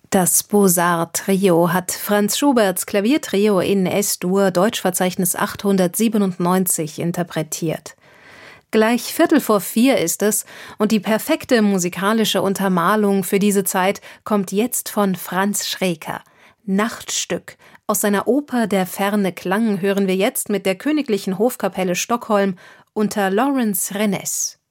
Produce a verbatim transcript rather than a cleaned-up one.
Das Beaux-Arts-Trio hat Franz Schuberts Klaviertrio in Es-Dur Deutschverzeichnis achthundertsiebenundneunzig interpretiert. Gleich Viertel vor vier ist es und die perfekte musikalische Untermalung für diese Zeit kommt jetzt von Franz Schreker. Nachtstück. Aus seiner Oper Der ferne Klang hören wir jetzt mit der Königlichen Hofkapelle Stockholm unter Lawrence Renes.